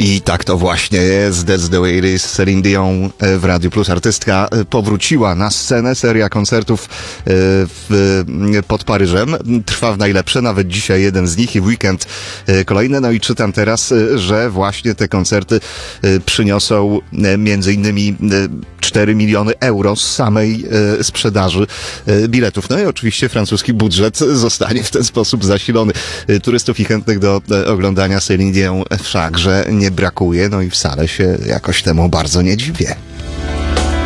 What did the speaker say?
I tak to właśnie jest. That's the way it is. Celine Dion w Radiu Plus. Artystka powróciła na scenę. Seria koncertów pod Paryżem trwa w najlepsze. Nawet dzisiaj jeden z nich i w weekend kolejne. No i czytam teraz, że właśnie te koncerty przyniosą między innymi 4 miliony euro z samej sprzedaży biletów. No i oczywiście francuski budżet zostanie w ten sposób zasilony. Turystów i chętnych do oglądania Celine Dion wszakże nie brakuje. No i wcale się jakoś temu bardzo nie dziwię.